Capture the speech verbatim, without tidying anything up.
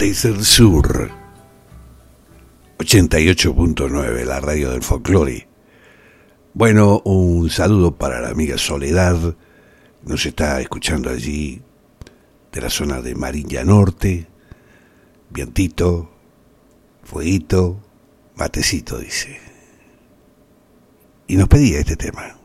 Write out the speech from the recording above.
desde el sur. ochenta y ocho punto nueve, la radio del folclore. Bueno, un saludo para la amiga Soledad, nos está escuchando allí de la zona de Marilla Norte. Vientito, fueguito, matecito, dice. Y nos pedía este tema.